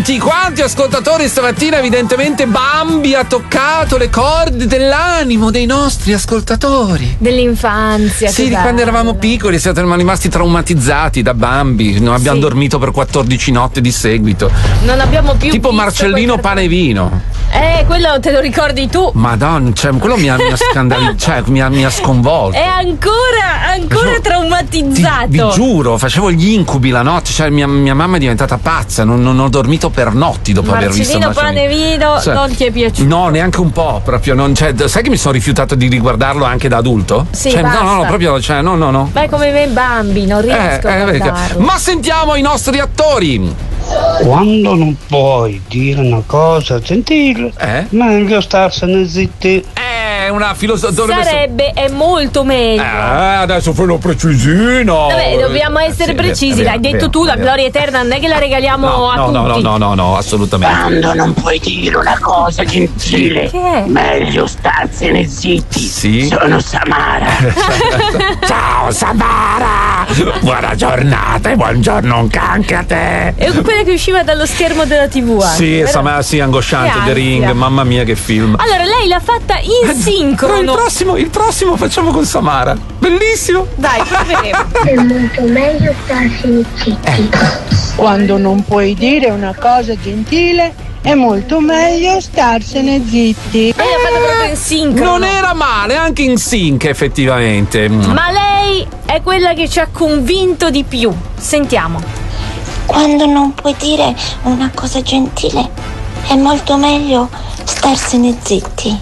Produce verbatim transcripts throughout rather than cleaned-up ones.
quanti, quanti ascoltatori stamattina, evidentemente Bambi ha toccato le corde dell'animo dei nostri ascoltatori. Dell'infanzia. Sì, di quando eravamo piccoli siamo rimasti traumatizzati da Bambi, non abbiamo Sì. dormito per quattordici notti di seguito. Non abbiamo più Tipo visto Marcellino quei Pane e Vino. Eh, quello te lo ricordi tu. Madonna, cioè, quello mi ha, mi ha scandalizzato, cioè, mi ha, mi ha sconvolto. È ancora, ancora Facevo- traumatizzato. Ti- vi giuro, facevo gli incubi la notte, cioè mia, mia mamma è diventata pazza, non, non ho dormito per notti dopo aver visto Marcellino Pane e Vino Cioè, non ti è piaciuto? No, neanche un po', proprio non, cioè, sai che mi sono rifiutato di riguardarlo anche da adulto? Sì, cioè, basta. no, no, no, proprio, cioè, no, no, no. Beh, come me Bambi, non riesco Eh, a eh, perché- guardarlo. Ma sentiamo i nostri attori. Quando non puoi dire una cosa gentile, Eh? meglio starsene zitti. È una filosofia. Sarebbe, è molto meglio. Eh, adesso fai una precisino. Vabbè, dobbiamo essere Sì, precisi, è vero, l'hai è detto vero, tu, è la vero. gloria eterna non è che la regaliamo No, a no, no, no, tutti. no, no, no, assolutamente. Quando non puoi dire una cosa gentile, Che è? meglio starsene zitti. Sì. Sono Samara. Ciao Samara! Buona giornata e buongiorno anche a te! È quella che usciva dallo schermo della tivù. anche, Sì, vero? Samara, sì, angosciante, Che The ansia. Ring, mamma mia che film. Allora, lei l'ha fatta in Però il sincrono. prossimo, il prossimo facciamo con Samara. Bellissimo! Dai, proveremo. È molto meglio starsene zitti. Quando non puoi dire una cosa gentile, è molto meglio starsene zitti. Lei l'ha fatta proprio in sincrono. Non era male, anche in sync effettivamente. Ma lei è quella che ci ha convinto di più. Sentiamo. Quando non puoi dire una cosa gentile, è molto meglio starsene zitti.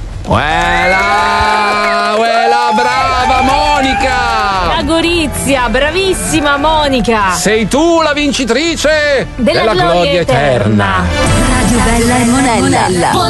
Uela, uela, brava Monica! La Gorizia, bravissima Monica. Sei tu la vincitrice Della gloria eterna. Radio Bella e Monella.